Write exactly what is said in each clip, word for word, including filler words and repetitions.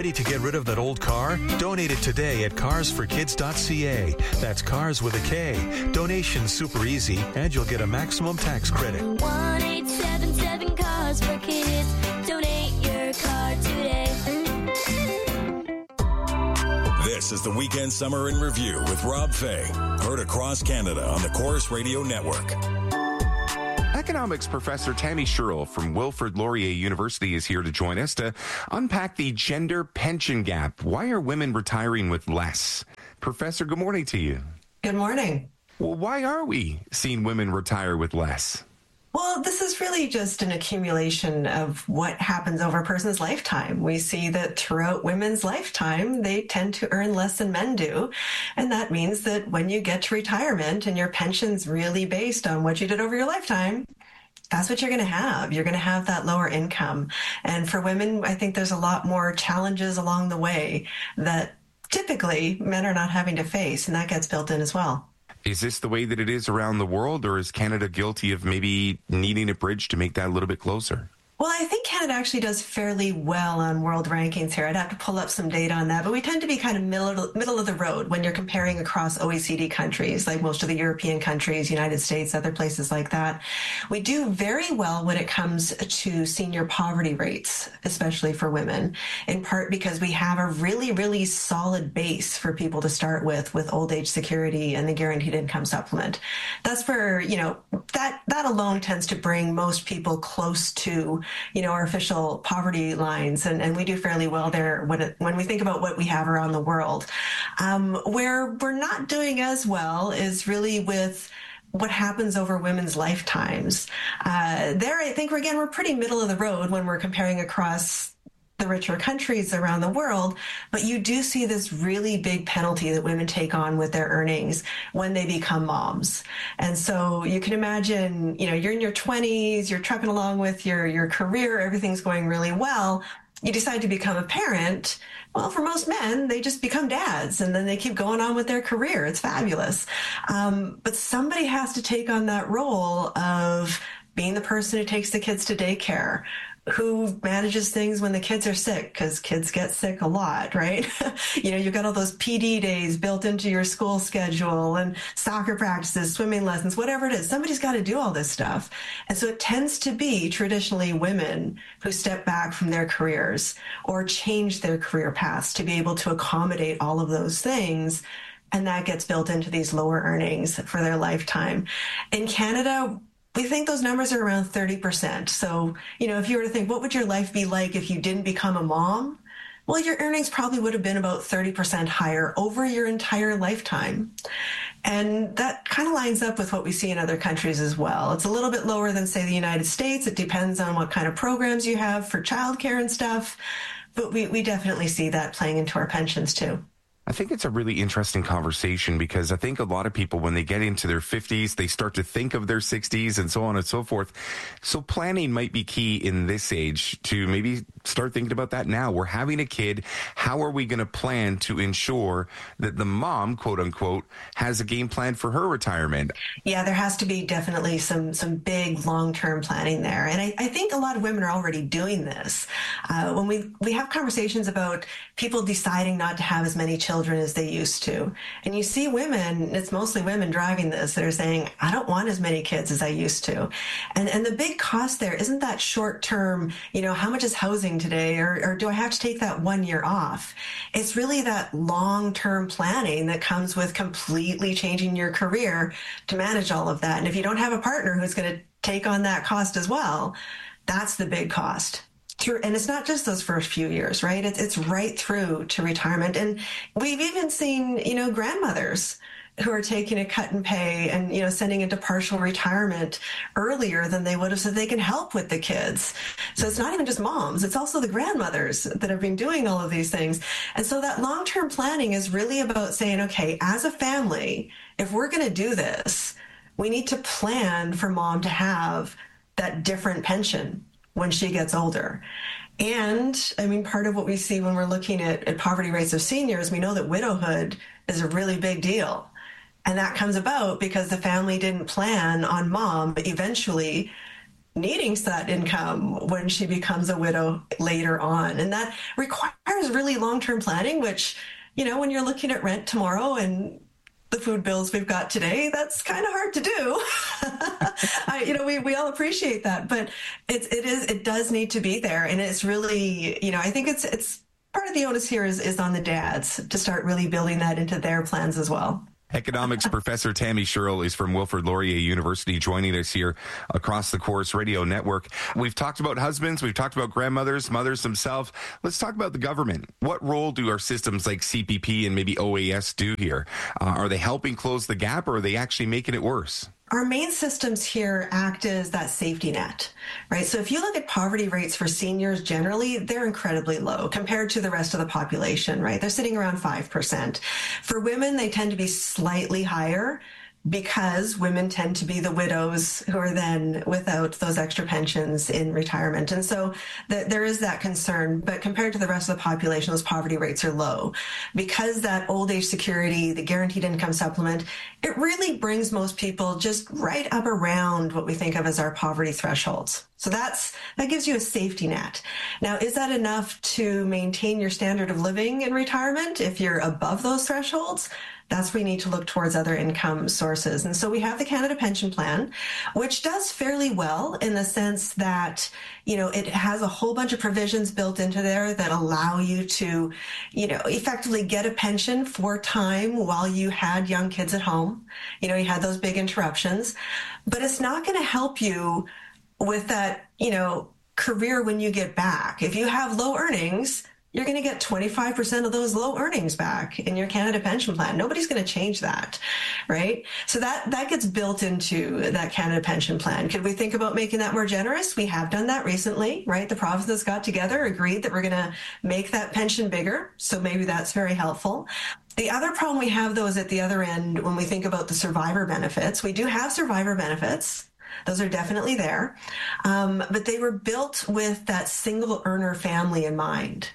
Ready to get rid of that old car? Donate it today at cars for kids dot c a. That's cars with a K. Donation's super easy, and you'll get a maximum tax credit. one eight seven seven cars for kids. Donate your car today. This is the Weekend Summer in Review with Rob Fay. Heard across Canada on the Chorus Radio Network. Economics professor Tammy Sherrill from Wilfrid Laurier University is here to join us to unpack the gender pension gap. Why are women retiring with less? Professor, good morning to you. Good morning. Well, why are we seeing women retire with less? Well, this is really just an accumulation of what happens over a person's lifetime. We see that throughout women's lifetime, they tend to earn less than men do. And that means that when you get to retirement and your pension's really based on what you did over your lifetime, that's what you're going to have. You're going to have that lower income. And for women, I think there's a lot more challenges along the way that typically men are not having to face, and that gets built in as well. Is this the way that it is around the world, or is Canada guilty of maybe needing a bridge to make that a little bit closer? Well, I think Canada actually does fairly well on world rankings here. I'd have to pull up some data on that, but we tend to be kind of middle, middle of the road when you're comparing across O E C D countries, like most of the European countries, United States, other places like that. We do very well when it comes to senior poverty rates, especially for women, in part because we have a really, really solid base for people to start with, with old age security and the guaranteed income supplement. That's for, you know, that, that alone tends to bring most people close to you know, our official poverty lines, and, and we do fairly well there when it, when we think about what we have around the world. Um, where we're not doing as well is really with what happens over women's lifetimes. Uh, there, I think, we're, again, we're pretty middle of the road when we're comparing across the richer countries around the world, but you do see this really big penalty that women take on with their earnings when they become moms. And so you can imagine, you know, you're in your twenties, you're trucking along with your, your career, everything's going really well. You decide to become a parent. Well, for most men, they just become dads and then they keep going on with their career. It's fabulous. Um, but somebody has to take on that role of being the person who takes the kids to daycare, who manages things when the kids are sick, because kids get sick a lot, right? You know, you've got all those P D days built into your school schedule and soccer practices, swimming lessons, whatever it is. Somebody's got to do all this stuff. And so it tends to be traditionally women who step back from their careers or change their career paths to be able to accommodate all of those things. And that gets built into these lower earnings for their lifetime. In Canada, we think those numbers are around thirty percent. So, you know, if you were to think, what would your life be like if you didn't become a mom? Well, your earnings probably would have been about thirty percent higher over your entire lifetime. And that kind of lines up with what we see in other countries as well. It's a little bit lower than, say, the United States. It depends on what kind of programs you have for childcare and stuff. But we, we definitely see that playing into our pensions too. I think it's a really interesting conversation because I think a lot of people, when they get into their fifties, they start to think of their sixties and so on and so forth. So planning might be key in this age to maybe start thinking about that now. We're having a kid. How are we going to plan to ensure that the mom, quote unquote, has a game plan for her retirement? Yeah, there has to be definitely some some big long-term planning there. And I, I think a lot of women are already doing this. Uh, when we, we have conversations about people deciding not to have as many children children as they used to. And you see women, it's mostly women driving this, that are saying, I don't want as many kids as I used to. And and the big cost there isn't that short term, you know, how much is housing today? Or, or do I have to take that one year off? It's really that long-term planning that comes with completely changing your career to manage all of that. And if you don't have a partner who's going to take on that cost as well, that's the big cost. Through, and it's not just those first few years, right? It's, it's right through to retirement. And we've even seen, you know, grandmothers who are taking a cut in pay and, you know, sending into partial retirement earlier than they would have so they can help with the kids. So it's not even just moms, it's also the grandmothers that have been doing all of these things. And so that long-term planning is really about saying, okay, as a family, if we're going to do this, we need to plan for mom to have that different pension when she gets older. And I mean, part of what we see when we're looking at, at poverty rates of seniors, we know that widowhood is a really big deal. And that comes about because the family didn't plan on mom eventually needing that income when she becomes a widow later on. And that requires really long-term planning, which, you know, when you're looking at rent tomorrow and the food bills we've got today, that's kind of hard to do. I, you know, we, we all appreciate that, but it's, it is, it does need to be there. And it's really, you know, I think it's, it's part of the onus here is, is on the dads to start really building that into their plans as well. Economics professor Tammy Sherrill is from Wilfrid Laurier University, joining us here across the Corus Radio Network. We've talked about husbands, we've talked about grandmothers, mothers themselves. Let's talk about the government. What role do our systems like C P P and maybe O A S do here? Uh, are they helping close the gap, or are they actually making it worse? Our main systems here act as that safety net, right? So if you look at poverty rates for seniors generally, they're incredibly low compared to the rest of the population, right? They're sitting around five percent. For women, they tend to be slightly higher because women tend to be the widows who are then without those extra pensions in retirement. And so th- there is that concern, but compared to the rest of the population, those poverty rates are low. Because that old age security, the guaranteed income supplement, it really brings most people just right up around what we think of as our poverty thresholds. So that's, that gives you a safety net. Now, is that enough to maintain your standard of living in retirement if you're above those thresholds? That's where we need to look towards other income sources. And so we have the Canada Pension Plan, which does fairly well in the sense that, you know, it has a whole bunch of provisions built into there that allow you to, you know, effectively get a pension for time while you had young kids at home. You know, you had those big interruptions, but it's not going to help you with that, you know, career when you get back. If you have low earnings, you're going to get twenty-five percent of those low earnings back in your Canada Pension Plan. Nobody's going to change that, right? So that, that gets built into that Canada Pension Plan. Could we think about making that more generous? We have done that recently, right? The provinces got together, agreed that we're going to make that pension bigger. So maybe that's very helpful. The other problem we have, though, is at the other end, when we think about the survivor benefits, we do have survivor benefits. Those are definitely there. Um, but they were built with that single earner family in mind.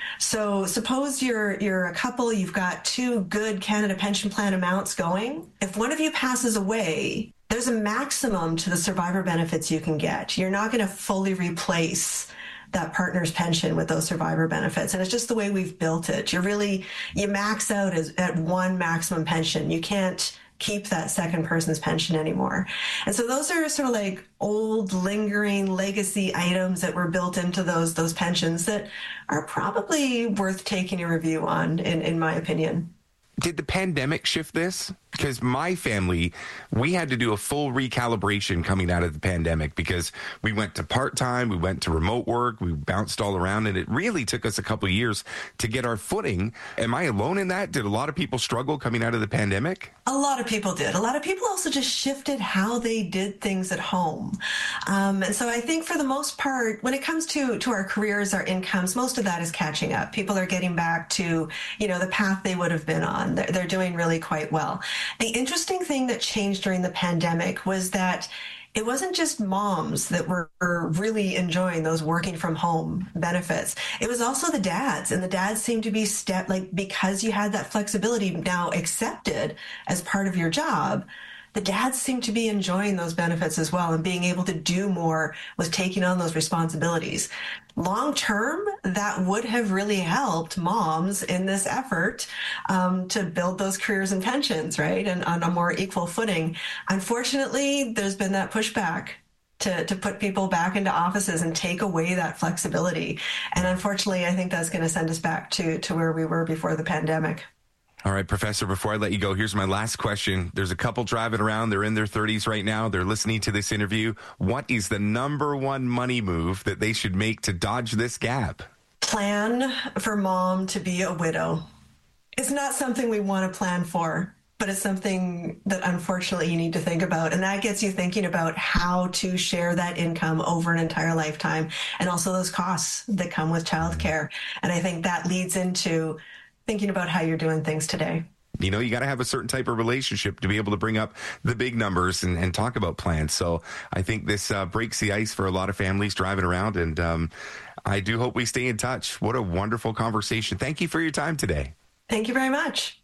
So suppose you're you're a couple, you've got two good Canada Pension Plan amounts going. If one of you passes away, there's a maximum to the survivor benefits you can get. You're not going to fully replace that partner's pension with those survivor benefits. And it's just the way we've built it. You're really, you max out as, at one maximum pension. You can't keep that second person's pension anymore. And so those are sort of like old lingering legacy items that were built into those those pensions that are probably worth taking a review on, in, in my opinion. Did the pandemic shift this? Because my family, we had to do a full recalibration coming out of the pandemic because we went to part-time, we went to remote work, we bounced all around, and it really took us a couple of years to get our footing. Am I alone in that? Did a lot of people struggle coming out of the pandemic? A lot of people did. A lot of people also just shifted how they did things at home. Um, and so I think for the most part, when it comes to, to our careers, our incomes, most of that is catching up. People are getting back to, you know, the path they would have been on. They're, they're doing really quite well. The interesting thing that changed during the pandemic was that it wasn't just moms that were really enjoying those working from home benefits. It was also the dads, and the dads seemed to be step like, because you had that flexibility now accepted as part of your job, the dads seem to be enjoying those benefits as well and being able to do more with taking on those responsibilities. Long term, that would have really helped moms in this effort um, to build those careers and pensions, right, and on a more equal footing. Unfortunately, there's been that pushback to, to put people back into offices and take away that flexibility. And unfortunately, I think that's going to send us back to, to where we were before the pandemic. All right, Professor, before I let you go, here's my last question. There's a couple driving around. They're in their thirties right now. They're listening to this interview. What is the number one money move that they should make to dodge this gap? Plan for mom to be a widow. It's not something we want to plan for, but it's something that unfortunately you need to think about. And that gets you thinking about how to share that income over an entire lifetime and also those costs that come with childcare. And I think that leads into thinking about how you're doing things today. You know, you got to have a certain type of relationship to be able to bring up the big numbers and, and talk about plans. So I think this uh, breaks the ice for a lot of families driving around. And um, I do hope we stay in touch. What a wonderful conversation. Thank you for your time today. Thank you very much.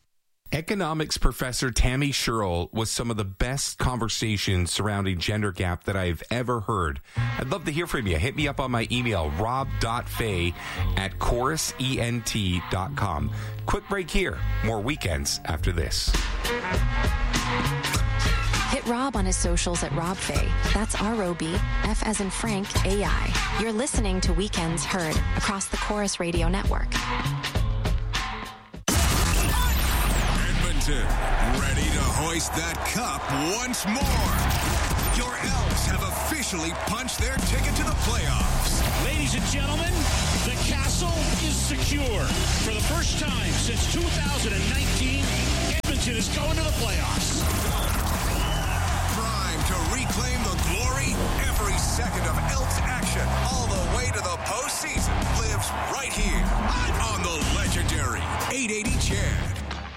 Economics professor Tammy Sherrill was some of the best conversations surrounding gender gap that I've ever heard. I'd love to hear from you. Hit me up on my email, rob dot fay at chorus ent dot com. Quick break here. More weekends after this. Hit Rob on his socials at Rob Fay. That's R O B, F as in Frank, A I. You're listening to Weekends Heard across the Chorus Radio Network. Edmonton, ready to hoist that cup once more. Your Elks have officially punched their ticket to the playoffs. Ladies and gentlemen, the castle is secure. For the first time since two thousand nineteen, Edmonton is going to the playoffs. Prime to reclaim the glory. Every second of Elks action, all the way to the postseason, lives right here on the legendary eight eighty Chad.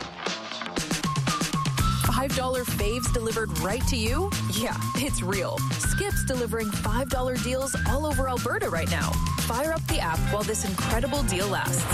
five dollar faves delivered right to you? Yeah, it's real. Skip's delivering five dollar deals all over Alberta right now. Fire up the app while this incredible deal lasts.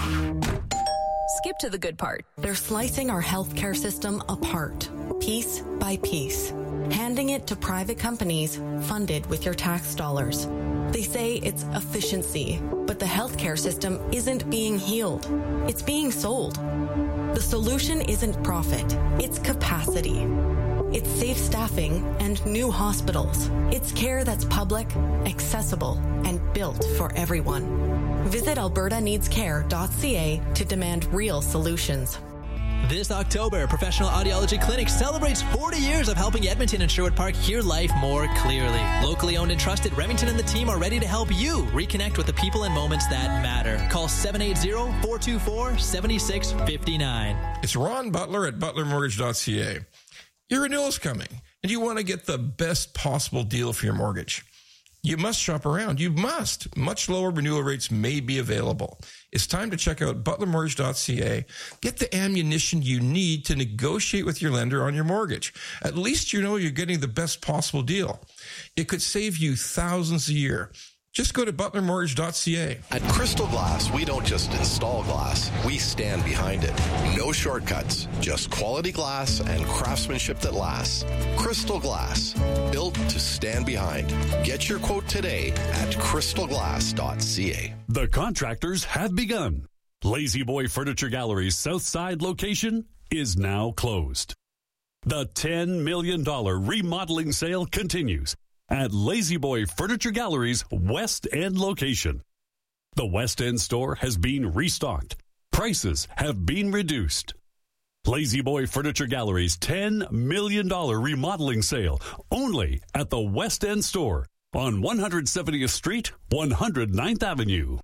Skip to the good part. They're slicing our healthcare system apart, piece by piece, handing it to private companies funded with your tax dollars. They say it's efficiency, but the healthcare system isn't being healed. It's being sold. The solution isn't profit, it's capacity. It's safe staffing and new hospitals. It's care that's public, accessible, and built for everyone. Visit alberta needs care dot c a to demand real solutions. This October, Professional Audiology Clinic celebrates forty years of helping Edmonton and Sherwood Park hear life more clearly. Locally owned and trusted, Remington and the team are ready to help you reconnect with the people and moments that matter. Call seven eight zero, four two four, seven six five nine. It's Ron Butler at butler mortgage dot c a. Your renewal is coming, and you want to get the best possible deal for your mortgage. You must shop around. You must. Much lower renewal rates may be available. It's time to check out butler mortgage dot c a. Get the ammunition you need to negotiate with your lender on your mortgage. At least you know you're getting the best possible deal. It could save you thousands a year. Just go to butler mortgage dot c a. At Crystal Glass, we don't just install glass, we stand behind it. No shortcuts, just quality glass and craftsmanship that lasts. Crystal Glass, built to stand behind. Get your quote today at crystal glass dot c a. The contractors have begun. Lazy Boy Furniture Gallery's Southside location is now closed. The ten million dollars remodeling sale continues at Lazy Boy Furniture Gallery's West End location. The West End store has been restocked. Prices have been reduced. Lazy Boy Furniture Gallery's ten million dollars remodeling sale only at the West End store on one hundred seventieth Street, one hundred ninth Avenue.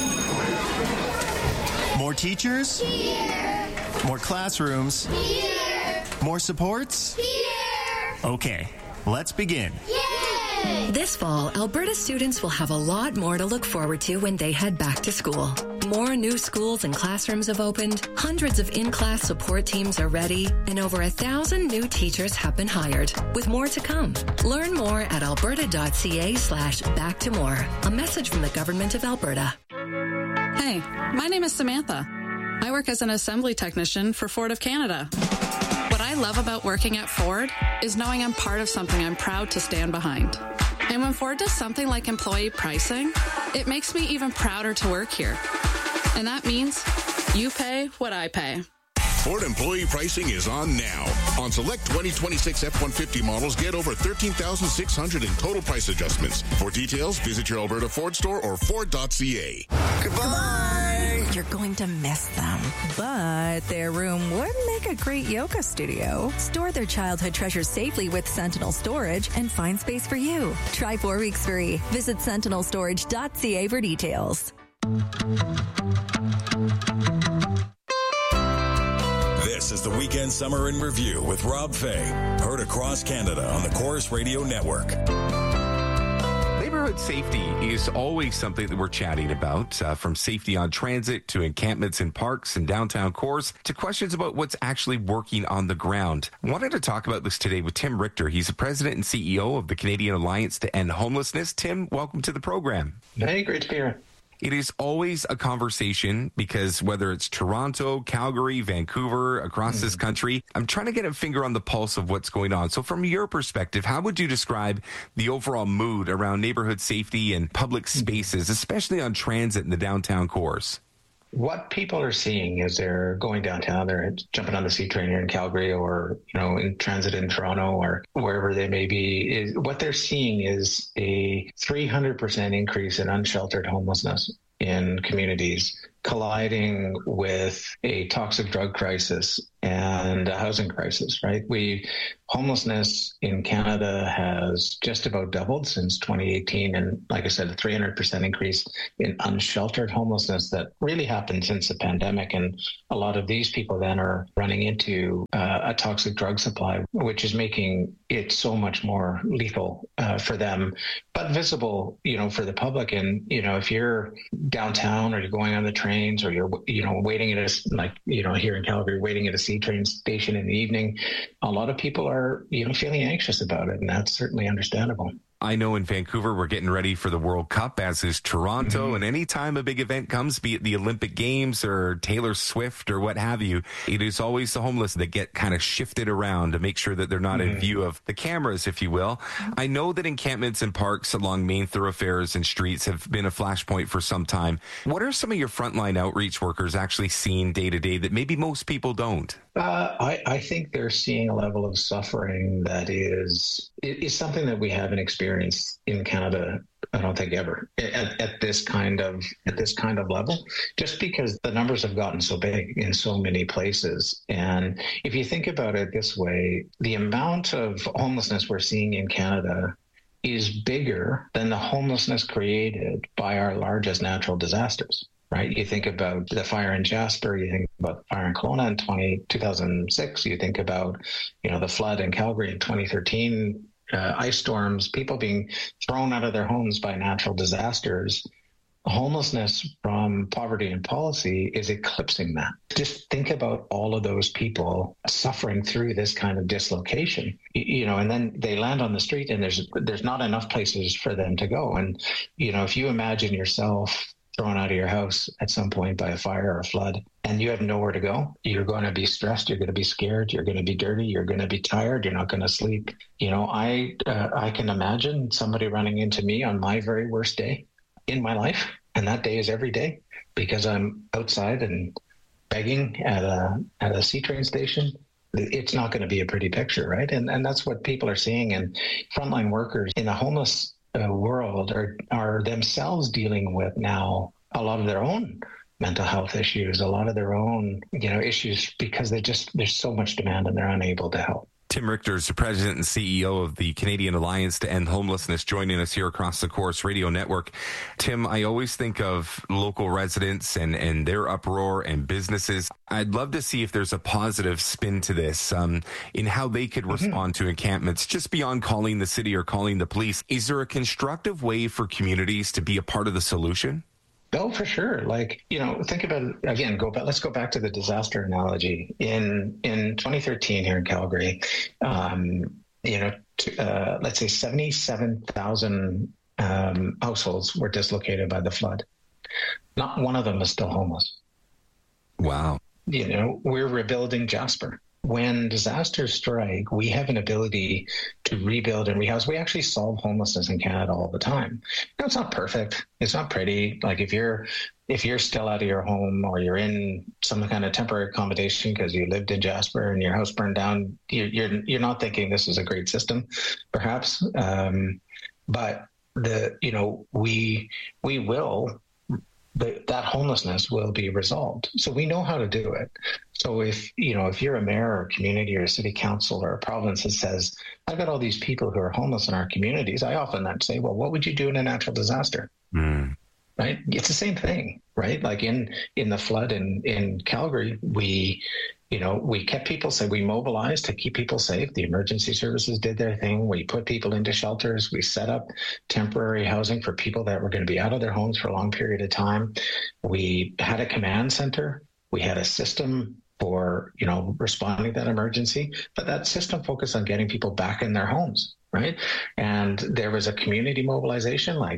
More teachers? Here. More classrooms? Here. More supports? Here. Okay, let's begin. Yay! This fall, Alberta students will have a lot more to look forward to when they head back to school. More new schools and classrooms have opened, hundreds of in-class support teams are ready, and over a thousand new teachers have been hired, with more to come. Learn more at alberta dot c a slash back to more. A message from the Government of Alberta. Hey, my name is Samantha. I work as an assembly technician for Ford of Canada. What I love about working at Ford is knowing I'm part of something I'm proud to stand behind. And when Ford does something like employee pricing, it makes me even prouder to work here. And that means you pay what I pay. Ford employee pricing is on now. On select twenty twenty-six F one fifty models, get over thirteen thousand six hundred dollars in total price adjustments. For details, visit your Alberta Ford store or ford dot c a. Goodbye! You're going to miss them. But their room would make a great yoga studio. Store their childhood treasures safely with Sentinel Storage and find space for you. Try four weeks free. Visit sentinel storage dot c a for details. This is the Weekend Summer in Review with Rob Fay. Heard across Canada on the Chorus Radio Network. Neighborhood safety is always something that we're chatting about, uh, from safety on transit to encampments in parks and downtown cores to questions about what's actually working on the ground. I wanted to talk about this today with Tim Richter. He's the president and C E O of the Canadian Alliance to End Homelessness. Tim, welcome to the program. Hey, great to be here. It is always a conversation because whether it's Toronto, Calgary, Vancouver, across mm. this country, I'm trying to get a finger on the pulse of what's going on. So from your perspective, how would you describe the overall mood around neighborhood safety and public spaces, especially on transit in the downtown cores? What people are seeing is they're going downtown, they're jumping on the C train here in Calgary or, you know, in transit in Toronto or wherever they may be, is what they're seeing is a three hundred percent increase in unsheltered homelessness in communities, colliding with a toxic drug crisis and a housing crisis, right? We homelessness in Canada has just about doubled since twenty eighteen. And like I said, a three hundred percent increase in unsheltered homelessness that really happened since the pandemic. And a lot of these people then are running into uh, a toxic drug supply, which is making it so much more lethal uh, for them, but visible, you know, for the public. And, you know, if you're downtown or you're going on the trains or you're, you know, waiting at a, like, you know, here in Calgary, waiting at a C train station in the evening, a lot of people are, you know, feeling anxious about it. And that's certainly understandable. I know in Vancouver, we're getting ready for the World Cup, as is Toronto. Mm-hmm. And anytime a big event comes, be it the Olympic Games or Taylor Swift or what have you, it is always the homeless that get kind of shifted around to make sure that they're not mm-hmm. in view of the cameras, if you will. I know that encampments and parks along main thoroughfares and streets have been a flashpoint for some time. What are some of your frontline outreach workers actually seeing day to day that maybe most people don't? Uh, I, I think they're seeing a level of suffering that is is something that we haven't experienced in Canada. I don't think ever at, at this kind of at this kind of level, just because the numbers have gotten so big in so many places. And if you think about it this way, the amount of homelessness we're seeing in Canada is bigger than the homelessness created by our largest natural disasters. Right? You think about the fire in Jasper, you think about the fire in Kelowna in two thousand six, you think about, you know, the flood in Calgary in twenty thirteen, uh, ice storms, people being thrown out of their homes by natural disasters. Homelessness from poverty and policy is eclipsing that. Just think about all of those people suffering through this kind of dislocation, you know, and then they land on the street and there's there's not enough places for them to go. And, you know, if you imagine yourself thrown out of your house at some point by a fire or a flood, and you have nowhere to go, you're going to be stressed, you're going to be scared, you're going to be dirty, you're going to be tired, you're not going to sleep. You know, I uh, I can imagine somebody running into me on my very worst day in my life, and that day is every day because I'm outside and begging at a at a C train station. It's not going to be a pretty picture, right? And and that's what people are seeing. And frontline workers in the homeless Uh, world are are themselves dealing with now a lot of their own mental health issues, a lot of their own, you know, issues because they just there's so much demand and they're unable to help. Tim Richter is the president and C E O of the Canadian Alliance to End Homelessness, joining us here across the Corus Radio Network. Tim, I always think of local residents and, and their uproar and businesses. I'd love to see if there's a positive spin to this um, in how they could mm-hmm. respond to encampments, just beyond calling the city or calling the police. Is there a constructive way for communities to be a part of the solution? Oh, for sure. Like, you know, think about it again, go back, let's go back to the disaster analogy. In in twenty thirteen here in Calgary, um, you know, t- uh, let's say seventy-seven thousand um, households were dislocated by the flood. Not one of them is still homeless. Wow. You know, we're rebuilding Jasper. When disasters strike, we have an ability to rebuild and rehouse. We actually solve homelessness in Canada all the time. Now, it's not perfect. It's not pretty. Like if you're if you're still out of your home or you're in some kind of temporary accommodation because you lived in Jasper and your house burned down, you're you're, you're not thinking this is a great system, perhaps. Um, but the you know we we will. But that homelessness will be resolved. So we know how to do it. So if, you know, if you're a mayor or a community or a city council or a province that says, I've got all these people who are homeless in our communities, I often then say, well, what would you do in a natural disaster? Mm. Right? It's the same thing, right? Like in, in the flood in, in Calgary, we, you know, we kept people safe. We mobilized to keep people safe. The emergency services did their thing. We put people into shelters. We set up temporary housing for people that were going to be out of their homes for a long period of time. We had a command center. We had a system for, you know, responding to that emergency, but that system focused on getting people back in their homes, right? And there was a community mobilization, like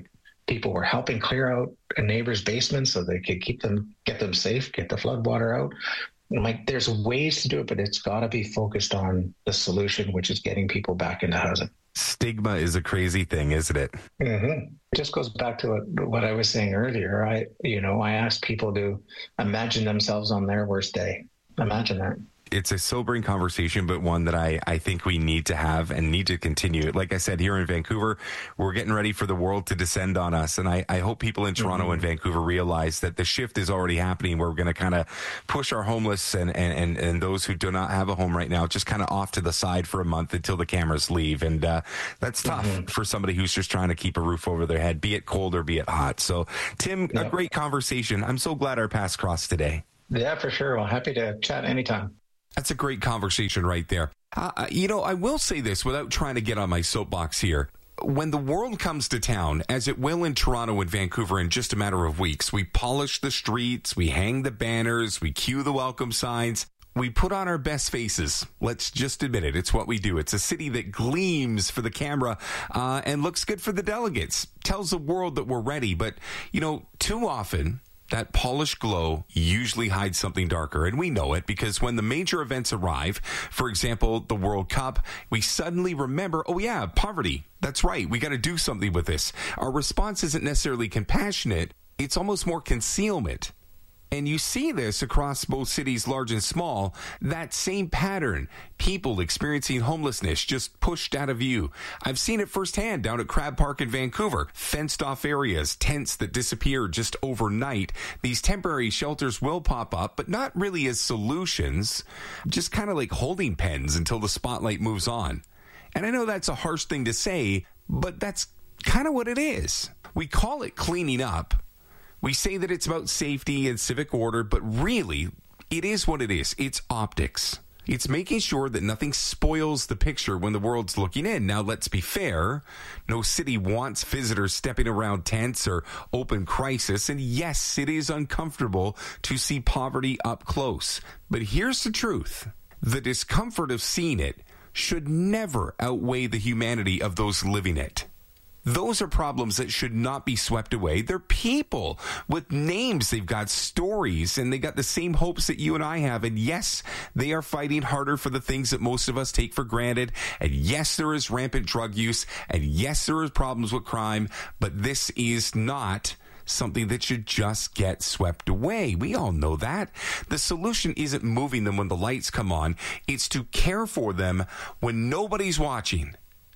People were helping clear out a neighbor's basement so they could keep them, get them safe, get the flood water out. I'm like, there's ways to do it, but it's got to be focused on the solution, which is getting people back into housing. Stigma is a crazy thing, isn't it? Mm-hmm. It just goes back to what, what I was saying earlier. I, you know, I asked people to imagine themselves on their worst day. Imagine that. It's a sobering conversation, but one that I, I think we need to have and need to continue. Like I said, here in Vancouver, we're getting ready for the world to descend on us. And I, I hope people in Toronto mm-hmm. and Vancouver realize that the shift is already happening. We're going to kind of push our homeless and, and, and, and those who do not have a home right now just kind of off to the side for a month until the cameras leave. And uh, that's tough mm-hmm. for somebody who's just trying to keep a roof over their head, be it cold or be it hot. So, Tim, yep. a great conversation. I'm so glad our paths crossed today. Yeah, for sure. Well, happy to chat anytime. That's a great conversation right there. Uh, you know, I will say this without trying to get on my soapbox here. When the world comes to town, as it will in Toronto and Vancouver in just a matter of weeks, we polish the streets, we hang the banners, we cue the welcome signs, we put on our best faces. Let's just admit it. It's what we do. It's a city that gleams for the camera uh, and looks good for the delegates. Tells the world that we're ready. But, you know, too often, that polished glow usually hides something darker, and we know it because when the major events arrive, for example, the World Cup, we suddenly remember, oh yeah, poverty. That's right. We got to do something with this. Our response isn't necessarily compassionate. It's almost more concealment. And you see this across both cities, large and small, that same pattern. People experiencing homelessness just pushed out of view. I've seen it firsthand down at Crab Park in Vancouver. Fenced off areas, tents that disappear just overnight. These temporary shelters will pop up, but not really as solutions. Just kind of like holding pens until the spotlight moves on. And I know that's a harsh thing to say, but that's kind of what it is. We call it cleaning up. We say that it's about safety and civic order, but really, it is what it is. It's optics. It's making sure that nothing spoils the picture when the world's looking in. Now, let's be fair. No city wants visitors stepping around tents or open crisis. And yes, it is uncomfortable to see poverty up close. But here's the truth. The discomfort of seeing it should never outweigh the humanity of those living it. Those are problems that should not be swept away. They're people with names. They've got stories, and they got the same hopes that you and I have. And yes, they are fighting harder for the things that most of us take for granted. And yes, there is rampant drug use. And yes, there is problems with crime. But this is not something that should just get swept away. We all know that. The solution isn't moving them when the lights come on. It's to care for them when nobody's watching.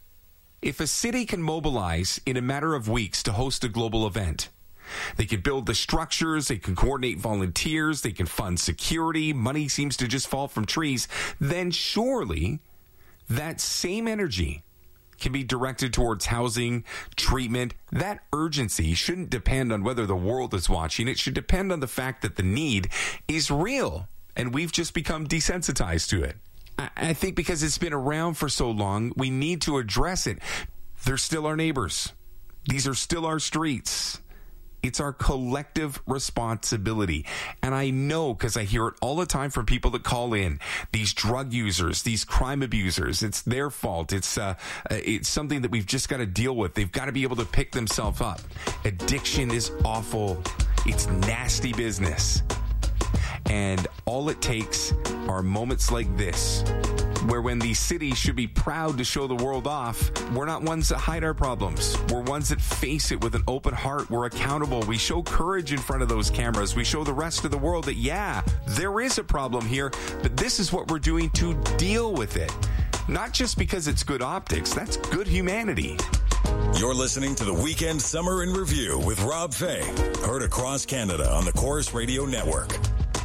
If a city can mobilize in a matter of weeks to host a global event, they can build the structures, they can coordinate volunteers, they can fund security, money seems to just fall from trees, then surely that same energy can be directed towards housing, treatment. That urgency shouldn't depend on whether the world is watching. It should depend on the fact that the need is real, and we've just become desensitized to it. I think because it's been around for so long, we need to address it. They're still our neighbors. These are still our streets. It's our collective responsibility. And I know, because I hear it all the time from people that call in, these drug users, these crime abusers, it's their fault. It's uh, it's something that we've just got to deal with. They've got to be able to pick themselves up. Addiction is awful. It's nasty business. And all it takes are moments like this, where when these cities should be proud to show the world off, we're not ones that hide our problems. We're ones that face it with an open heart. We're accountable. We show courage in front of those cameras. We show the rest of the world that, yeah, there is a problem here, but this is what we're doing to deal with it. Not just because it's good optics. That's good humanity. You're listening to the Weekend Summer in Review with Rob Fay. Heard across Canada on the Chorus Radio Network.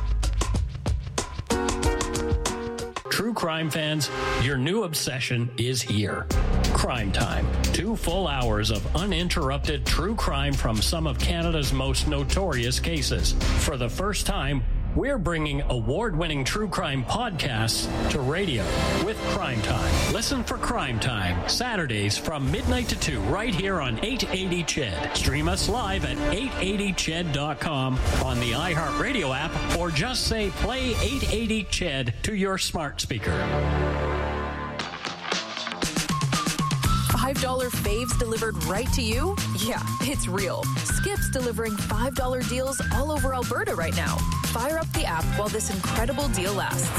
True crime fans, your new obsession is here. Crime Time. Two full hours of uninterrupted true crime from some of Canada's most notorious cases. For the first time, we're bringing award-winning true crime podcasts to radio with Crime Time. Listen for Crime Time, Saturdays from midnight to two, right here on eight eighty C H E D. Stream us live at eight eighty C H E D dot com on the iHeartRadio app, or just say play eight eighty C H E D to your smart speaker. Five five dollar faves delivered right to you? Yeah, it's real. Skip's delivering five dollar deals all over Alberta right now. Fire up the app while this incredible deal lasts.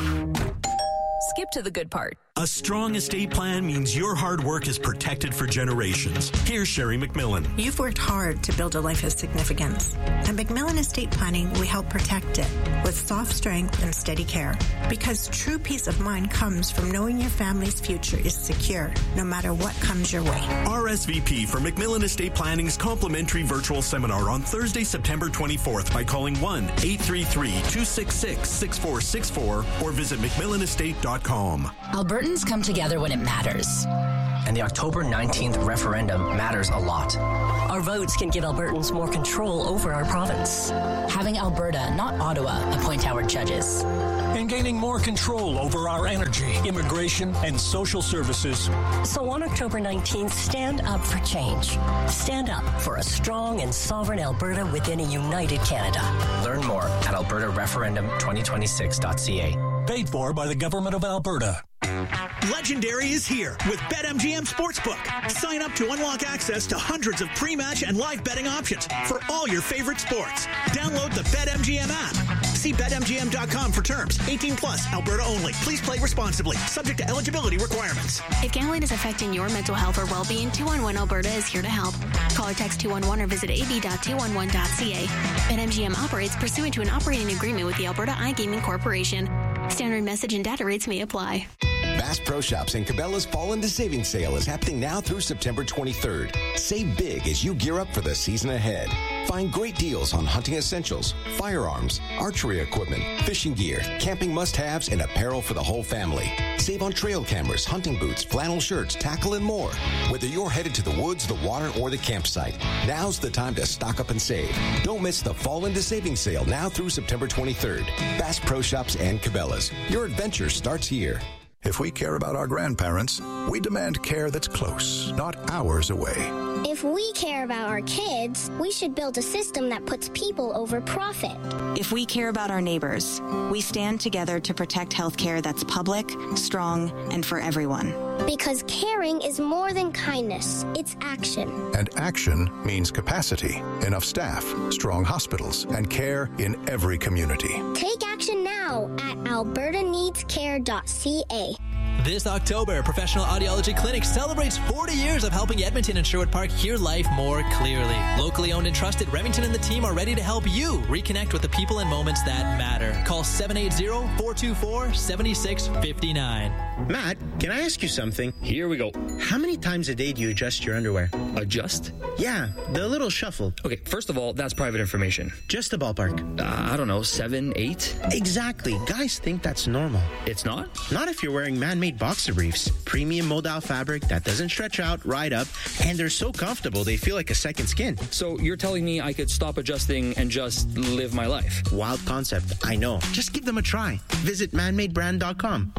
Skip to the good part. A strong estate plan means your hard work is protected for generations. Here's Sherry McMillan. You've worked hard to build a life of significance. At McMillan Estate Planning, we help protect it with soft strength and steady care. Because true peace of mind comes from knowing your family's future is secure, no matter what comes your way. R S V P for McMillan Estate Planning's complimentary virtual seminar on Thursday, September twenty-fourth by calling one eight three three, two six six, six four six four or visit mcmillan estate dot com. Albertans come together when it matters. And the October nineteenth referendum matters a lot. Our votes can give Albertans more control over our province. Having Alberta, not Ottawa, appoint our judges. And gaining more control over our energy, immigration, and social services. So on October nineteenth, stand up for change. Stand up for a strong and sovereign Alberta within a united Canada. Learn more at alberta referendum twenty twenty-six dot c a. Paid for by the Government of Alberta. Legendary is here with BetMGM Sportsbook. Sign up to unlock access to hundreds of pre-match and live betting options for all your favorite sports. Download the BetMGM app. See bet M G M dot com for terms. eighteen plus, Alberta only. Please play responsibly. Subject to eligibility requirements. If gambling is affecting your mental health or well-being, two one one Alberta is here to help. Call or text two one one or visit a b dot two one one dot c a. BetMGM operates pursuant to an operating agreement with the Alberta iGaming Corporation. Standard message and data rates may apply. Bass Pro Shops and Cabela's Fall into Savings Sale is happening now through September twenty-third. Save big as you gear up for the season ahead. Find great deals on hunting essentials, firearms, archery equipment, fishing gear, camping must-haves, and apparel for the whole family. Save on trail cameras, hunting boots, flannel shirts, tackle, and more. Whether you're headed to the woods, the water, or the campsite, now's the time to stock up and save. Don't miss the Fall into Savings Sale now through September twenty-third. Bass Pro Shops and Cabela's. Your adventure starts here. If we care about our grandparents, we demand care that's close, not hours away. If we care about our kids, we should build a system that puts people over profit. If we care about our neighbors, we stand together to protect healthcare that's public, strong, and for everyone. Because caring is more than kindness, it's action. And action means capacity, enough staff, strong hospitals, and care in every community. Take action now at alberta needs care dot c a. This October, Professional Audiology Clinic celebrates forty years of helping Edmonton and Sherwood Park hear life more clearly. Locally owned and trusted, Remington and the team are ready to help you reconnect with the people and moments that matter. Call seven eight zero, four two four, seven six five nine. Matt, can I ask you something? Here we go. How many times a day do you adjust your underwear? Adjust? Yeah, the little shuffle. Okay, first of all, that's private information. Just a ballpark. Uh, I don't know, seven, eight? Exactly. Guys think that's normal. It's not? Not if you're wearing man-made boxer briefs. Premium modal fabric that doesn't stretch out, right up, and they're so comfortable they feel like a second skin. So you're telling me I could stop adjusting and just live my life? Wild concept, I know. Just give them a try. Visit man made brand dot com.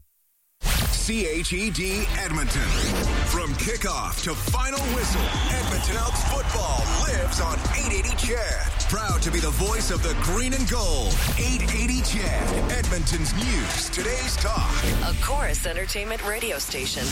C H E D Edmonton. From kickoff to final whistle, Edmonton Elks football lives on eight eighty C H E D. Proud to be the voice of the green and gold. eight eighty C H E D, Edmonton's news, today's talk. A Chorus Entertainment radio station.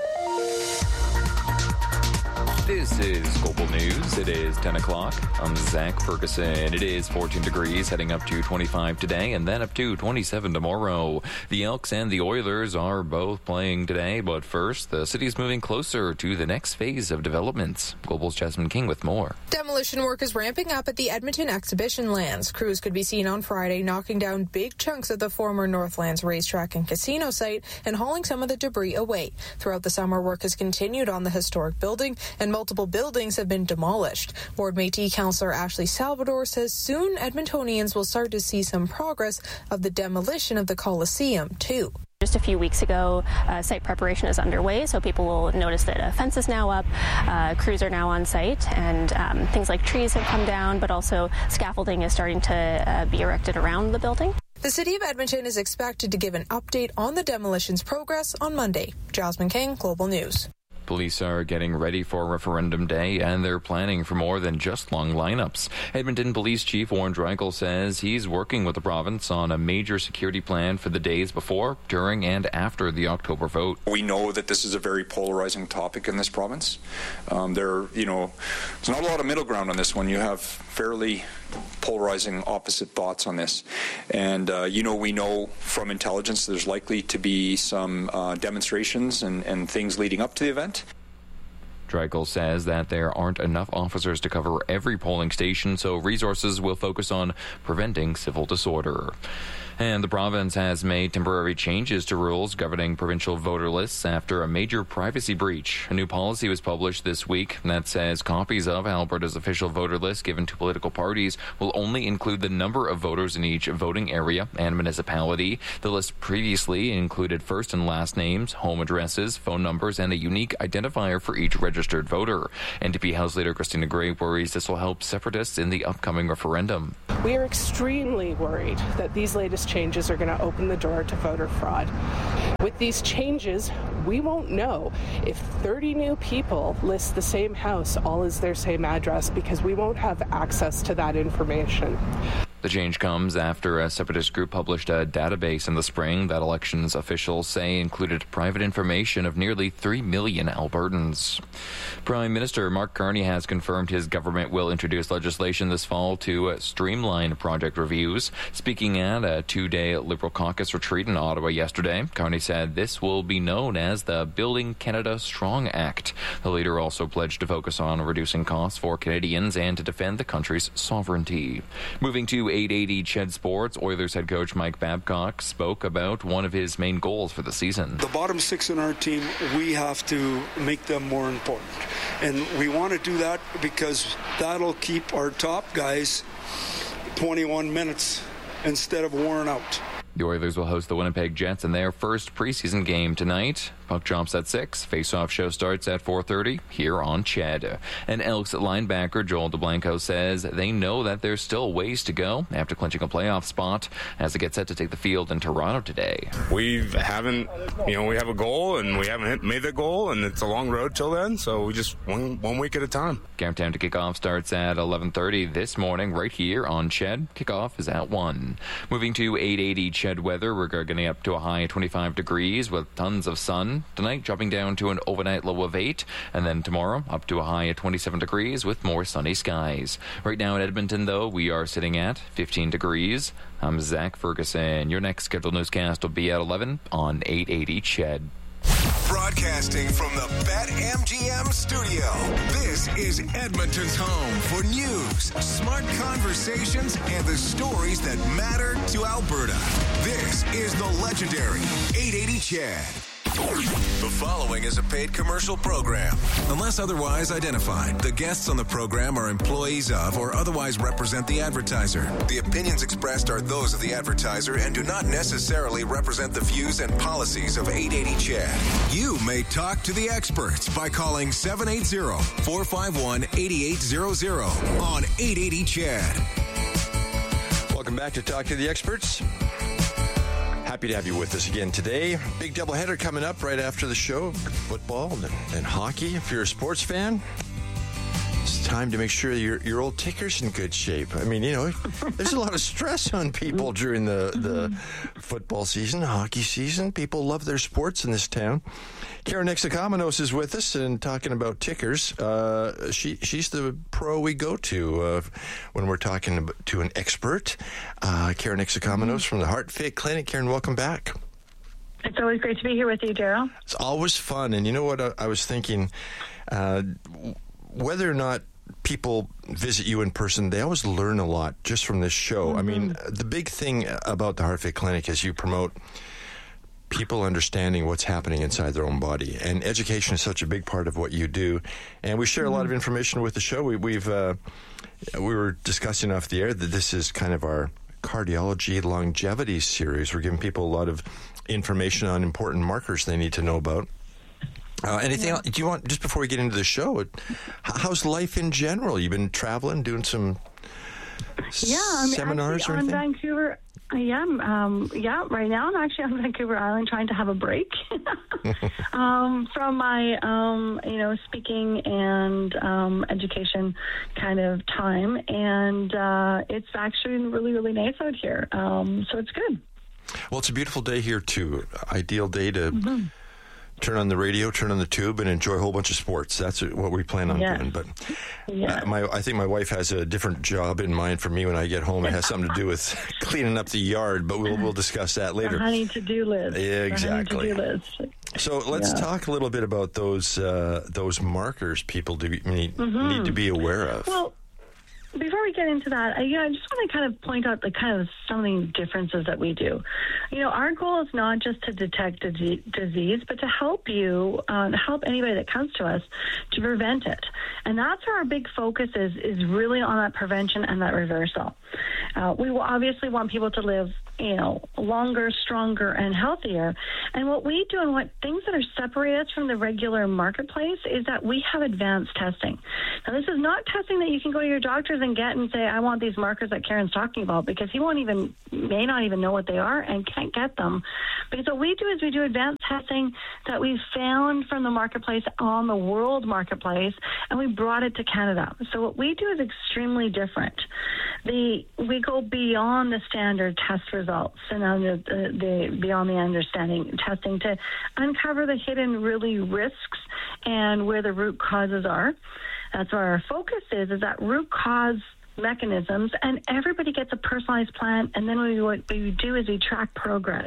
This is Global News. It is ten o'clock. I'm Zach Ferguson. It is fourteen degrees, heading up to twenty-five today, and then up to twenty-seven tomorrow. The Elks and the Oilers are both playing today, but first, the city is moving closer to the next phase of developments. Global's Jasmine King with more. Demolition work is ramping up at the Edmonton Exhibition Lands. Crews could be seen on Friday knocking down big chunks of the former Northlands racetrack and casino site and hauling some of the debris away. Throughout the summer, work has continued on the historic building, and multiple buildings have been demolished. Ward Métis Councillor Ashley Salvador says soon Edmontonians will start to see some progress of the demolition of the Coliseum, too. Just a few weeks ago, uh, site preparation is underway, so people will notice that a fence is now up, uh, crews are now on site, and um, things like trees have come down, but also scaffolding is starting to uh, be erected around the building. The City of Edmonton is expected to give an update on the demolition's progress on Monday. Jasmine King, Global News. Police are getting ready for referendum day, and they're planning for more than just long lineups. Edmonton Police Chief Warren Dreigel says he's working with the province on a major security plan for the days before, during, and after the October vote. We know that this is a very polarizing topic in this province. Um, there, you know, there's not a lot of middle ground on this one. You have fairly polarizing opposite thoughts on this. And, uh, you know, we know from intelligence there's likely to be some uh, demonstrations and, and things leading up to the event. Dreigel says that there aren't enough officers to cover every polling station, so resources will focus on preventing civil disorder. And the province has made temporary changes to rules governing provincial voter lists after a major privacy breach. A new policy was published this week that says copies of Alberta's official voter list given to political parties will only include the number of voters in each voting area and municipality. The list previously included first and last names, home addresses, phone numbers, and a unique identifier for each registered voter. N D P House Leader Christina Gray worries this will help separatists in the upcoming referendum. We are extremely worried that these latest changes are going to open the door to voter fraud. With these changes, we won't know if thirty new people list the same house all as their same address because we won't have access to that information. The change comes after a separatist group published a database in the spring that elections officials say included private information of nearly three million Albertans. Prime Minister Mark Carney has confirmed his government will introduce legislation this fall to streamline project reviews. Speaking at a two-day Liberal caucus retreat in Ottawa yesterday, Carney said this will be known as the Building Canada Strong Act. The leader also pledged to focus on reducing costs for Canadians and to defend the country's sovereignty. Moving to eight eighty C H E D Sports, Oilers head coach Mike Babcock spoke about one of his main goals for the season. The bottom six in our team, we have to make them more important. And we want to do that because that'll keep our top guys twenty-one minutes instead of worn out. The Oilers will host the Winnipeg Jets in their first preseason game tonight. Puck drops at six. Face-off show starts at four thirty here on C H E D. And Elks linebacker Joel DeBlanco says they know that there's still ways to go after clinching a playoff spot as they get set to take the field in Toronto today. We haven't, you know, we have a goal and we haven't hit, made the goal, and it's a long road till then, so we just one, one week at a time. Countdown to kickoff starts at eleven thirty this morning right here on C H E D. Kickoff is at one. Moving to eight eighty C H E D weather, we're getting up to a high of twenty-five degrees with tons of sun. Tonight, dropping down to an overnight low of eight. And then tomorrow, up to a high of twenty-seven degrees with more sunny skies. Right now in Edmonton, though, we are sitting at fifteen degrees. I'm Zach Ferguson. Your next scheduled newscast will be at eleven on eight eighty C H E D. Broadcasting from the BetMGM studio, this is Edmonton's home for news, smart conversations, and the stories that matter to Alberta. This is the legendary eight eighty C H E D. The following is a paid commercial program. Unless otherwise identified, the guests on the program are employees of or otherwise represent the advertiser. The opinions expressed are those of the advertiser and do not necessarily represent the views and policies of eight eighty C H E D. You may talk to the experts by calling seven eight zero, four five one, eight eight zero zero on eight eighty C H E D. Welcome back to Talk to the Experts. Happy to have you with us again today. Big doubleheader coming up right after the show. Football and, and hockey. If you're a sports fan, it's time to make sure your your old ticker's in good shape. I mean, you know, there's a lot of stress on people during the, the football season, hockey season. People love their sports in this town. Karen Exakamenos is with us and talking about tickers. Uh, she she's the pro we go to uh, when we're talking to an expert. Uh, Karen Exakamenos mm-hmm. from the Heart Fit Clinic. Karen, welcome back. It's always great to be here with you, Daryl. It's always fun. And you know what I, I was thinking? Uh, whether or not people visit you in person, they always learn a lot just from this show. Mm-hmm. I mean, the big thing about the Heart Fit Clinic is you promote people understanding what's happening inside their own body, and education is such a big part of what you do. And we share a lot of information with the show. We, we've uh, we were discussing off the air that this is kind of our cardiology longevity series. We're giving people a lot of information on important markers they need to know about. Uh, anything yeah. else? Do you want, just before we get into the show, how's life in general? You've been traveling, doing some yeah, I mean, seminars actually, or anything? On Vancouver, I am. Um, yeah, right now I'm actually on Vancouver Island trying to have a break um, from my, um, you know, speaking and um, education kind of time. And uh, it's actually really, really nice out here. Um, so it's good. Well, it's a beautiful day here, too. Ideal day to mm-hmm. turn on the radio, turn on the tube, and enjoy a whole bunch of sports. That's what we plan on yes. doing. But yes. uh, my, I think my wife has a different job in mind for me when I get home. It has something to do with cleaning up the yard, but we'll we'll discuss that later. The honey to-do list. Yeah, exactly. The honey to-do list. So let's yeah. talk a little bit about those uh, those markers people do need, mm-hmm. need to be aware of. Well, before we get into that, I, you know, I just want to kind of point out the kind of some of the differences that we do. You know, our goal is not just to detect d- disease, but to help you, uh, help anybody that comes to us to prevent it. And that's where our big focus is, is really on that prevention and that reversal. Uh, we will obviously want people to live, you know, longer, stronger, and healthier. And what we do and what things that are separate us from the regular marketplace is that we have advanced testing. Now, this is not testing that you can go to your doctors and get and say, I want these markers that Karen's talking about, because he won't even, may not even know what they are and can't get them. Because what we do is we do advanced testing that we found from the marketplace on the world marketplace, and we brought it to Canada. So what we do is extremely different. The we go beyond the standard test results and under the, the beyond the understanding testing to uncover the hidden really risks and where the root causes are. That's where our focus is, is that root cause mechanisms, and everybody gets a personalized plan, and then we, what we do is we track progress.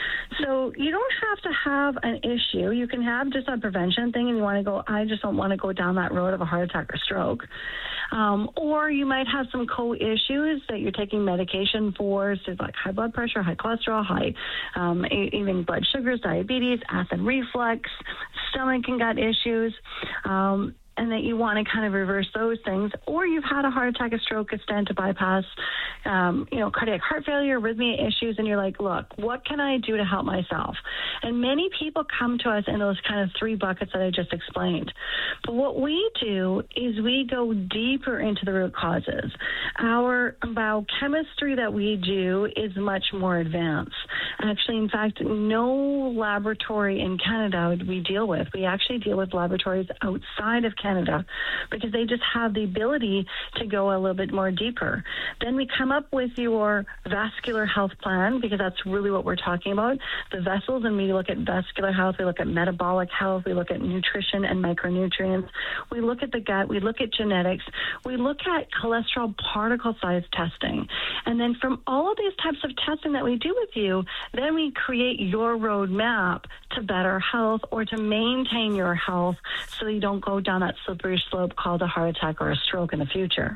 So you don't have to have an issue. You can have just a prevention thing, and you want to go, I just don't want to go down that road of a heart attack or stroke. Um, or you might have some co-issues that you're taking medication for, so like high blood pressure, high cholesterol, high um, even blood sugars, diabetes, acid reflux, stomach and gut issues. Um, and that you want to kind of reverse those things, or you've had a heart attack, a stroke, a stent, a bypass, um, you know, cardiac heart failure, arrhythmia issues, and you're like, look, what can I do to help myself? And many people come to us in those kind of three buckets that I just explained. But what we do is we go deeper into the root causes. Our biochemistry that we do is much more advanced. Actually, in fact, no laboratory in Canada we deal with. We actually deal with laboratories outside of Canada. Canada, because they just have the ability to go a little bit more deeper. Then we come up with your vascular health plan, because that's really what we're talking about, the vessels, and we look at vascular health, we look at metabolic health, we look at nutrition and micronutrients, we look at the gut, we look at genetics, we look at cholesterol particle size testing. And then from all of these types of testing that we do with you, then we create your roadmap to better health or to maintain your health so you don't go down that slippery slope called a heart attack or a stroke in the future.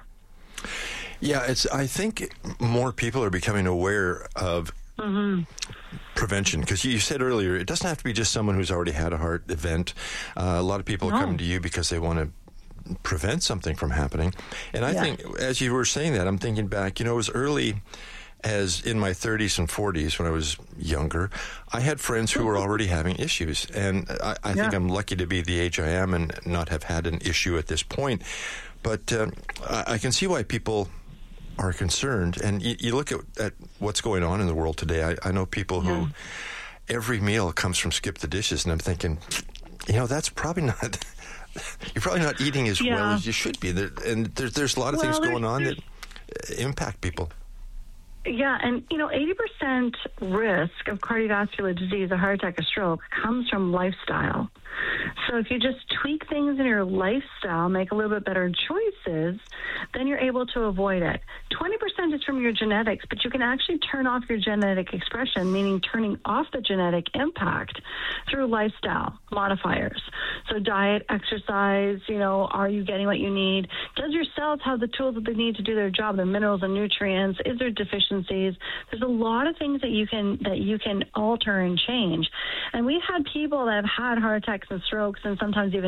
Yeah, it's. I think more people are becoming aware of mm-hmm. prevention, because you said earlier it doesn't have to be just someone who's already had a heart event. Uh, a lot of people no. are coming to you because they want to prevent something from happening. And I yeah. think, as you were saying that, I'm thinking back, you know, it was early as in my thirties and forties when I was younger, I had friends who were already having issues. And I, I yeah. think I'm lucky to be the age I am and not have had an issue at this point. But um, I, I can see why people are concerned. And you, you look at, at what's going on in the world today. I, I know people who yeah. every meal comes from Skip the Dishes. And I'm thinking, you know, that's probably not... You're probably not eating as yeah. well as you should be. There, and there, there's a lot of well, things going on that impact people. Yeah, and, you know, eighty percent risk of cardiovascular disease, a heart attack, a stroke, comes from lifestyle. So if you just tweak things in your lifestyle, make a little bit better choices, then you're able to avoid it. twenty percent is from your genetics, but you can actually turn off your genetic expression, meaning turning off the genetic impact through lifestyle modifiers. So diet, exercise, you know, are you getting what you need? Does your cells have the tools that they need to do their job, the minerals and nutrients? Is there deficiencies? There's a lot of things that you can that you can alter and change. And we've had people that have had heart attacks and strokes and sometimes even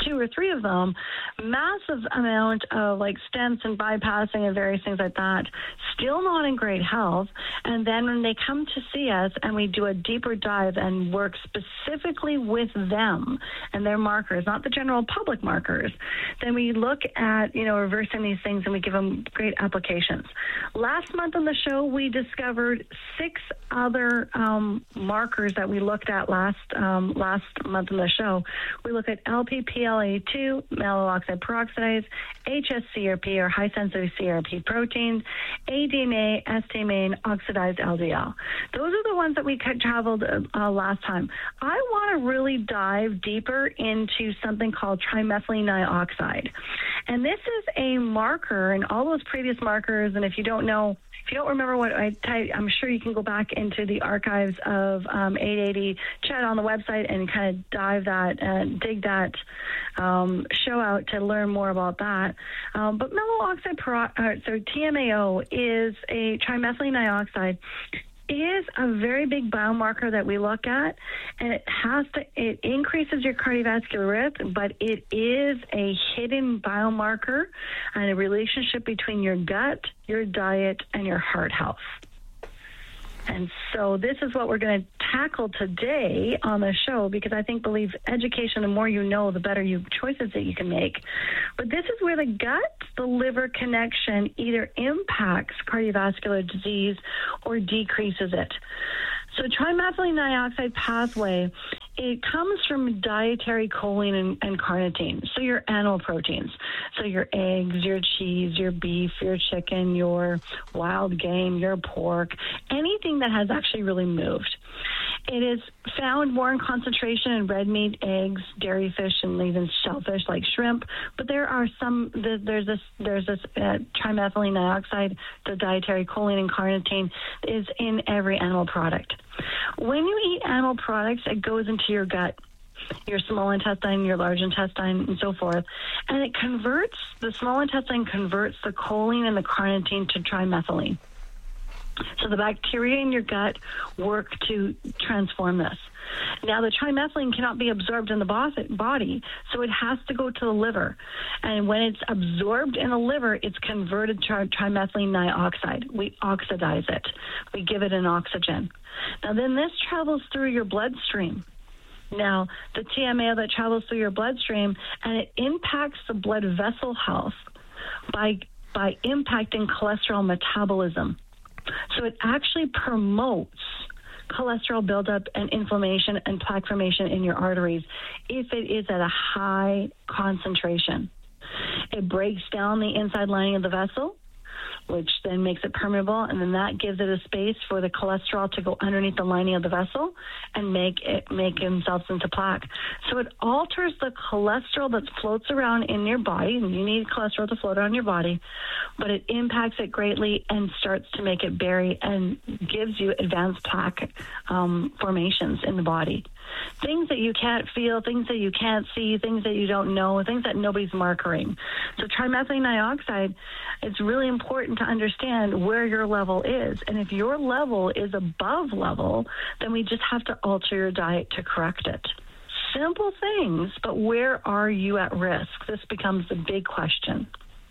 two or three of them, massive amount of like stents and bypassing and various things like that, still not in great health. And then when they come to see us and we do a deeper dive and work specifically with them and their markers, not the general public markers, then we look at, you know, reversing these things and we give them great applications. Last month on the show, we discovered six other um, markers that we looked at last um, last month on the show. We look at L P P L A two, malonyl oxide peroxidase, H S C R P or high sensitivity C R P proteins, A D M A, S T M A, and oxidized L D L. Those are the ones that we traveled uh, last time. I want to really dive deeper into something called trimethylene dioxide. And this is a marker, and all those previous markers, and if you don't know, if you don't remember what I typed, I'm sure you can go back into the archives of um, eight eighty Chat on the website and kind of dive that and dig that um, show out to learn more about that. Um, but malonyl oxide, pero- uh, so T M A O is a trimethylene dioxide. Is a very big biomarker that we look at, and it has to, it increases your cardiovascular risk, but it is a hidden biomarker and a relationship between your gut, your diet, and your heart health. And so this is what we're going to tackle today on the show, because I think, believe education, the more you know, the better you choices that you can make. But this is where the gut, the liver connection either impacts cardiovascular disease or decreases it. So trimethylene dioxide pathway, it comes from dietary choline and, and carnitine, so your animal proteins. So your eggs, your cheese, your beef, your chicken, your wild game, your pork, anything that has actually really moved. It is found more in concentration in red meat, eggs, dairy fish, and even shellfish like shrimp. But there are some, there's this, there's this uh, trimethylene dioxide, the dietary choline and carnitine is in every animal product. When you eat animal products, it goes into your gut, your small intestine, your large intestine, and so forth. And it converts, the small intestine converts the choline and the carnitine to trimethylene. So the bacteria in your gut work to transform this. Now, the trimethylene cannot be absorbed in the body, so it has to go to the liver. And when it's absorbed in the liver, it's converted to trimethylene dioxide. We oxidize it. We give it an oxygen. Now, then this travels through your bloodstream. Now, the T M A O that travels through your bloodstream, and it impacts the blood vessel health by by impacting cholesterol metabolism. So it actually promotes cholesterol buildup and inflammation and plaque formation in your arteries if it is at a high concentration. It breaks down the inside lining of the vessel, which then makes it permeable, and then that gives it a space for the cholesterol to go underneath the lining of the vessel and make it make themselves into plaque. So it alters the cholesterol that floats around in your body, and you need cholesterol to float around your body, but it impacts it greatly and starts to make it bury and gives you advanced plaque um, formations in the body. Things that you can't feel, things that you can't see, things that you don't know, things that nobody's markering. So trimethylene dioxide, it's really important to understand where your level is. And if your level is above level, then we just have to alter your diet to correct it. Simple things, but where are you at risk? This becomes the big question.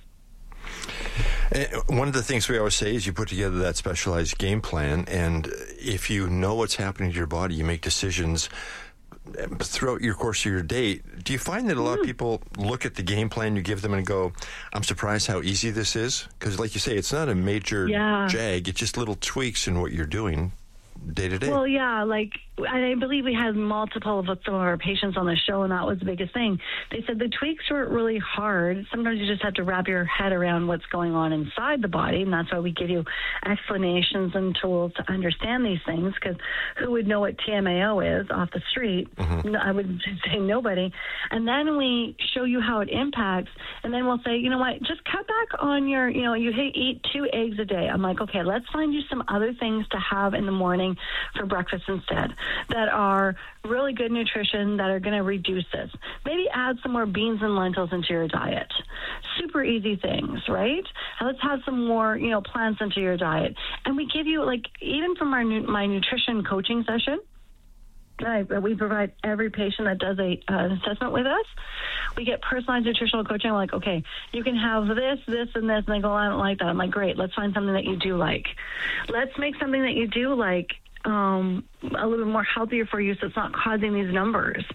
One of the things we always say is you put together that specialized game plan, and if you know what's happening to your body, you make decisions throughout your course of your day. Do you find that a lot mm. of people look at the game plan you give them and go, I'm surprised how easy this is? Because like you say, it's not a major yeah. jag, it's just little tweaks in what you're doing day to day. Well, yeah, like I believe we had multiple of some of our patients on the show, and that was the biggest thing. They said the tweaks weren't really hard. Sometimes you just have to wrap your head around what's going on inside the body, and that's why we give you explanations and tools to understand these things, because who would know what T M A O is off the street? Mm-hmm. I would say nobody. And then we show you how it impacts, and then we'll say, you know what, just cut back on your, you know, you eat two eggs a day. I'm like, okay, let's find you some other things to have in the morning for breakfast instead that are really good nutrition that are going to reduce this. Maybe add some more beans and lentils into your diet. Super easy things, right? And let's have some more, you know, plants into your diet. And we give you, like, even from our my nutrition coaching session, I, we provide every patient that does a uh, assessment with us. We get personalized nutritional coaching. I'm like, okay, you can have this, this, and this. And they go, I don't like that. I'm like, great, let's find something that you do like. Let's make something that you do like um, a little bit more healthier for you so it's not causing these numbers.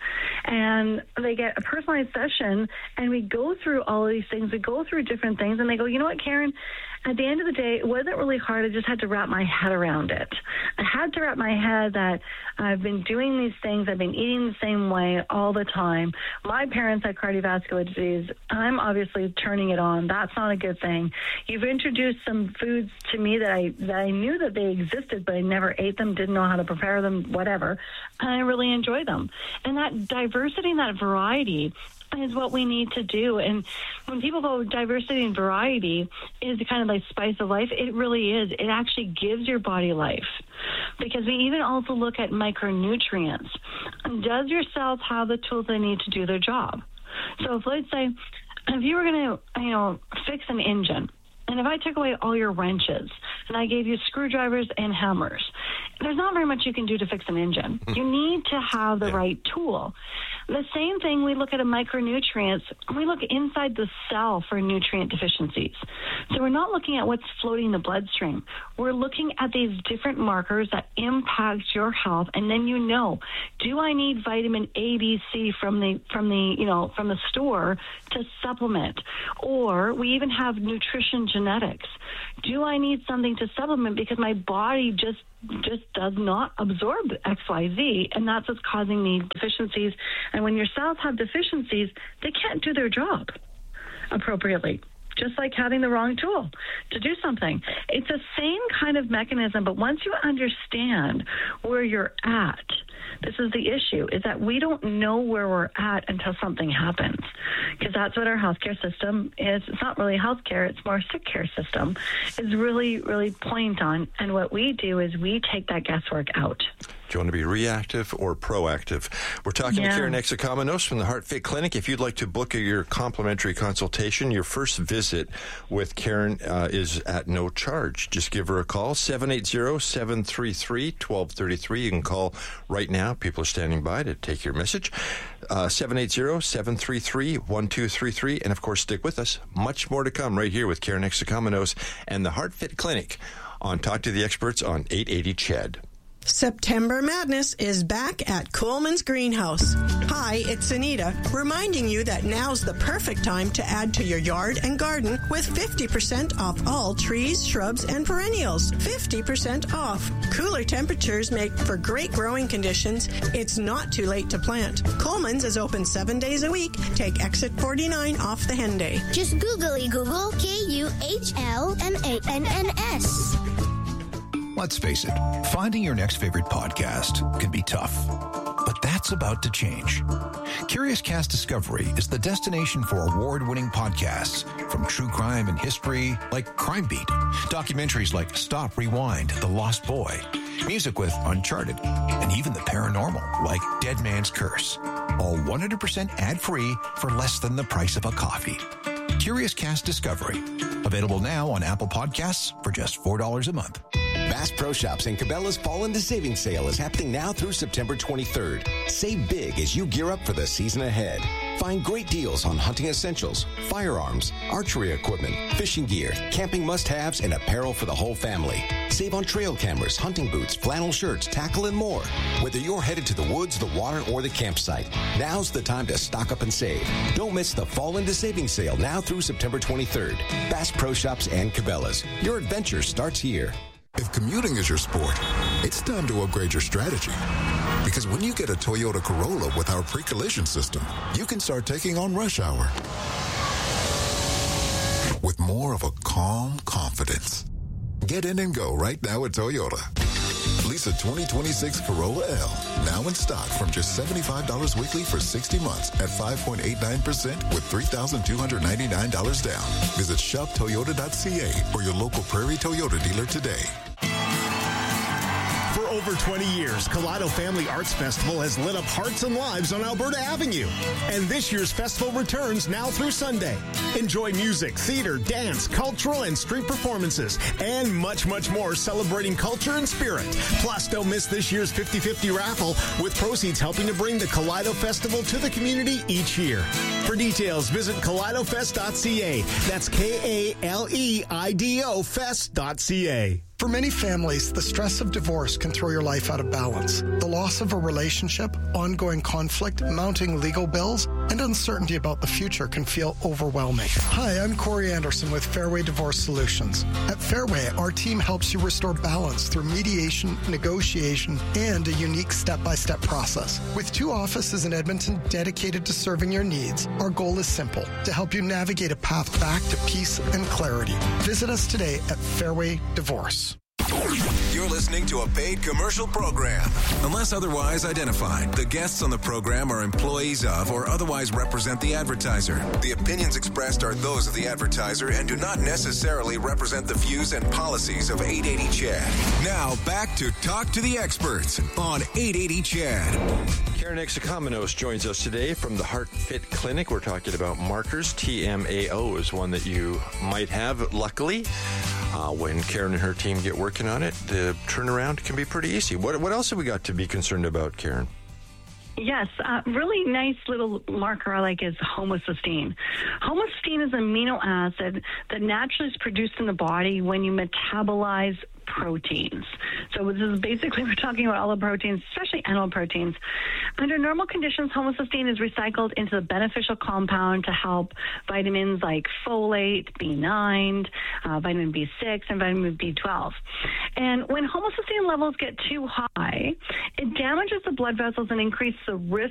And they get a personalized session, and we go through all of these things. We go through different things, and they go, you know what, Karen? At the end of the day, it wasn't really hard. I just had to wrap my head around it. I had to wrap my head that I've been doing these things. I've been eating the same way all the time. My parents had cardiovascular disease. I'm obviously turning it on. That's not a good thing. You've introduced some foods to me that I that I knew that they existed, but I never ate them, didn't know how to prepare them, whatever. And I really enjoy them. And that diversity and that variety is what we need to do. And when people go, diversity and variety is the kind of like spice of life, it really is. It actually gives your body life, because we even also look at micronutrients. Does your cells have the tools they need to do their job? So if, let's say, if you were going to, you know, fix an engine, and if I took away all your wrenches and I gave you screwdrivers and hammers, there's not very much you can do to fix an engine. You need to have the yeah. right tool. The same thing, we look at a micronutrients, we look inside the cell for nutrient deficiencies. So we're not looking at what's floating in the bloodstream. We're looking at these different markers that impact your health, and then you know, do I need vitamin A, B, C from the from the you know from the store to supplement? Or we even have nutrition genetics. Do I need something to supplement because my body just just does not absorb X Y Z, and that's what's causing the deficiencies. And when your cells have deficiencies, they can't do their job appropriately, just like having the wrong tool to do something. It's the same kind of mechanism, but once you understand where you're at, this is the issue, is that we don't know where we're at until something happens, because that's what our healthcare system is. It's not really healthcare, it's more a sick care system, is really, really point on. And what we do is we take that guesswork out. Do you want to be reactive or proactive? We're talking yeah. to Karen Exakamenos from the Heart Fit Clinic. If you'd like to book your complimentary consultation, your first visit with Karen uh, is at no charge. Just give her a call, seven eight zero, seven three three, one two three three. You can call right now. People are standing by to take your message. Uh, seven eight zero, seven three three, one two three three. And, of course, stick with us. Much more to come right here with Karen Exakamenos and the Heart Fit Clinic on Talk to the Experts on eight eighty C H E D. September Madness is back at Coleman's Greenhouse. Hi, it's Anita, reminding you that now's the perfect time to add to your yard and garden with fifty percent off all trees, shrubs, and perennials. fifty percent off. Cooler temperatures make for great growing conditions. It's not too late to plant. Coleman's is open seven days a week. Take exit forty-nine off the Henday. Just googly Google K U H L M A N N S. Let's face it, finding your next favorite podcast can be tough. But that's about to change. Curious Cast Discovery is the destination for award-winning podcasts, from true crime and history like Crime Beat, documentaries like Stop, Rewind, The Lost Boy, music with Uncharted, and even the paranormal like Dead Man's Curse. All one hundred percent ad-free for less than the price of a coffee. Curious Cast Discovery, available now on Apple Podcasts for just four dollars a month. Bass Pro Shops and Cabela's Fall Into Savings Sale is happening now through September twenty-third. Save big as you gear up for the season ahead. Find great deals on hunting essentials, firearms, archery equipment, fishing gear, camping must-haves, and apparel for the whole family. Save on trail cameras, hunting boots, flannel shirts, tackle, and more. Whether you're headed to the woods, the water, or the campsite, now's the time to stock up and save. Don't miss the Fall Into Savings Sale now through September twenty-third. Bass Pro Shops and Cabela's. Your adventure starts here. If commuting is your sport, it's time to upgrade your strategy. Because when you get a Toyota Corolla with our pre-collision system, you can start taking on rush hour with more of a calm confidence. Get in and go right now at Toyota. Lease a twenty twenty-six Corolla L, now in stock from just seventy-five dollars weekly for sixty months at five point eight nine percent with three thousand two hundred ninety-nine dollars down. Visit shop toyota dot c a or your local Prairie Toyota dealer today. For over twenty years, Kaleido Family Arts Festival has lit up hearts and lives on Alberta Avenue. And this year's festival returns now through Sunday. Enjoy music, theater, dance, cultural and street performances, and much, much more celebrating culture and spirit. Plus, don't miss this year's fifty-fifty raffle, with proceeds helping to bring the Kaleido Festival to the community each year. For details, visit kaleido fest dot c a. That's K A L E I D O fest dot c a. For many families, the stress of divorce can throw your life out of balance. The loss of a relationship, ongoing conflict, mounting legal bills, and uncertainty about the future can feel overwhelming. Hi, I'm Corey Anderson with Fairway Divorce Solutions. At Fairway, our team helps you restore balance through mediation, negotiation, and a unique step-by-step process. With two offices in Edmonton dedicated to serving your needs, our goal is simple: to help you navigate a path back to peace and clarity. Visit us today at Fairway Divorce. You're listening to a paid commercial program. Unless otherwise identified, the guests on the program are employees of or otherwise represent the advertiser. The opinions expressed are those of the advertiser and do not necessarily represent the views and policies of eight eighty C H A D. Now, back to Talk to the Experts on eight eighty C H A D. Karen Exakamenos joins us today from the Heart Fit Clinic. We're talking about markers. T M A O is one that you might have, luckily. Uh, when Karen and her team get working on it, the turnaround can be pretty easy. What, what else have we got to be concerned about, Karen? Yes, uh, really nice little marker I like is homocysteine. Homocysteine is an amino acid that naturally is produced in the body when you metabolize proteins. So this is basically, we're talking about all the proteins, especially animal proteins. Under normal conditions, homocysteine is recycled into the beneficial compound to help vitamins like folate, B nine, uh, vitamin B six, and vitamin B twelve. And when homocysteine levels get too high, it damages the blood vessels and increases the risk